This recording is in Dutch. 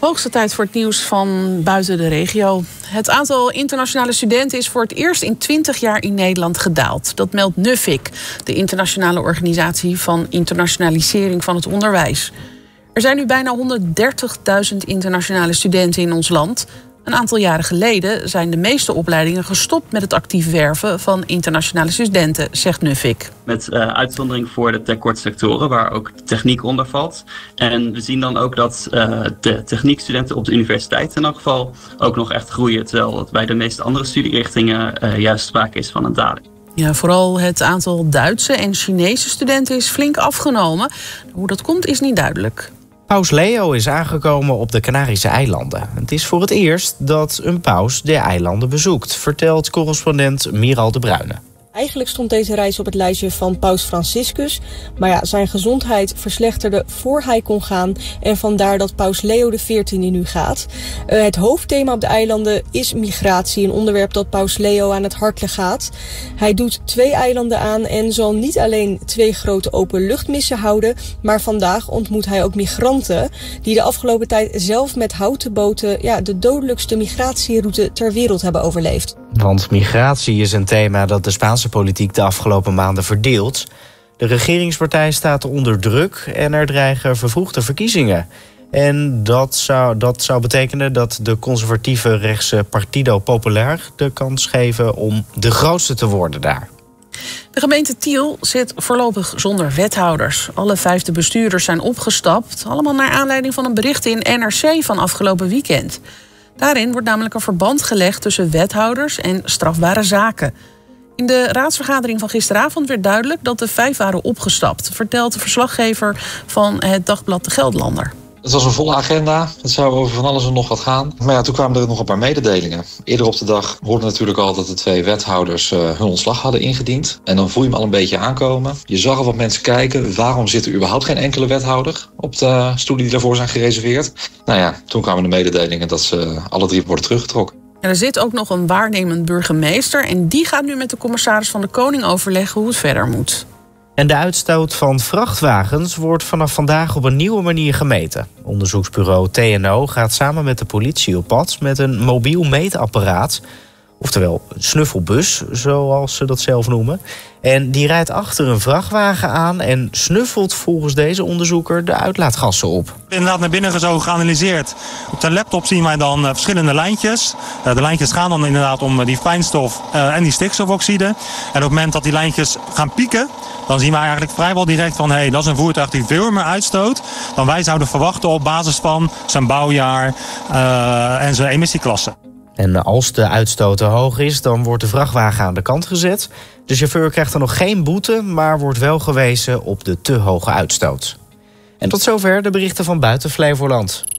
Hoogste tijd voor het nieuws van buiten de regio. Het aantal internationale studenten is voor het eerst in 20 jaar in Nederland gedaald. Dat meldt Nuffic, de internationale organisatie van internationalisering van het onderwijs. Er zijn nu bijna 130.000 internationale studenten in ons land. Een aantal jaren geleden zijn de meeste opleidingen gestopt met het actief werven van internationale studenten, zegt Nuffic. Met uitzondering voor de tekortsectoren, waar ook techniek onder valt. En we zien dan ook dat de techniekstudenten op de universiteit in elk geval ook nog echt groeien. Terwijl het bij de meeste andere studierichtingen juist sprake is van een daling. Ja, vooral het aantal Duitse en Chinese studenten is flink afgenomen. Hoe dat komt is niet duidelijk. Paus Leo is aangekomen op de Canarische eilanden. Het is voor het eerst dat een paus de eilanden bezoekt, vertelt correspondent Miral de Bruyne. Eigenlijk stond deze reis op het lijstje van paus Franciscus. Maar ja, zijn gezondheid verslechterde voor hij kon gaan. En vandaar dat paus Leo XIV nu gaat. Het hoofdthema op de eilanden is migratie. Een onderwerp dat paus Leo aan het hart gaat. Hij doet 2 eilanden aan en zal niet alleen 2 grote openluchtmissen houden. Maar vandaag ontmoet hij ook migranten. Die de afgelopen tijd zelf met houten boten de dodelijkste migratieroute ter wereld hebben overleefd. Want migratie is een thema dat de Spaanse politiek de afgelopen maanden verdeelt. De regeringspartij staat onder druk en er dreigen vervroegde verkiezingen. En dat zou betekenen dat de conservatieve rechtse Partido Popular de kans geven om de grootste te worden daar. De gemeente Tiel zit voorlopig zonder wethouders. Alle 5 bestuurders zijn opgestapt. Allemaal naar aanleiding van een bericht in NRC van afgelopen weekend. Daarin wordt namelijk een verband gelegd tussen wethouders en strafbare zaken. In de raadsvergadering van gisteravond werd duidelijk dat de 5 waren opgestapt, vertelt de verslaggever van het dagblad De Gelderlander. Het was een volle agenda. Het zou over van alles en nog wat gaan. Maar ja, toen kwamen er nog een paar mededelingen. Eerder op de dag hoorde natuurlijk al dat de 2 wethouders hun ontslag hadden ingediend. En dan voel je hem al een beetje aankomen. Je zag al wat mensen kijken. Waarom zit er überhaupt geen enkele wethouder op de stoelen die daarvoor zijn gereserveerd? Nou ja, toen kwamen de mededelingen dat ze alle 3 worden teruggetrokken. Er zit ook nog een waarnemend burgemeester en die gaat nu met de commissaris van de Koning overleggen hoe het verder moet. En de uitstoot van vrachtwagens wordt vanaf vandaag op een nieuwe manier gemeten. Onderzoeksbureau TNO gaat samen met de politie op pad met een mobiel meetapparaat. Oftewel een snuffelbus, zoals ze dat zelf noemen. En die rijdt achter een vrachtwagen aan en snuffelt volgens deze onderzoeker de uitlaatgassen op. Inderdaad naar binnen zo geanalyseerd. Op de laptop zien wij dan verschillende lijntjes. De lijntjes gaan dan inderdaad om die fijnstof en die stikstofoxide. En op het moment dat die lijntjes gaan pieken, dan zien wij eigenlijk vrijwel direct van dat is een voertuig die veel meer uitstoot dan wij zouden verwachten op basis van zijn bouwjaar en zijn emissieklasse. En als de uitstoot te hoog is, dan wordt de vrachtwagen aan de kant gezet. De chauffeur krijgt dan nog geen boete, maar wordt wel gewezen op de te hoge uitstoot. En tot zover de berichten van buiten Flevoland.